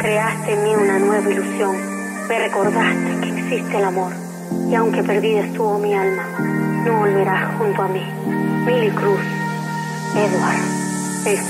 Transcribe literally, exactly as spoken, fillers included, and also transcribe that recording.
Creaste en mí una nueva ilusión. Me recordaste que existe el amor. Y aunque perdida estuvo mi alma, no volverás junto a mí. Milly Cruz, Edward.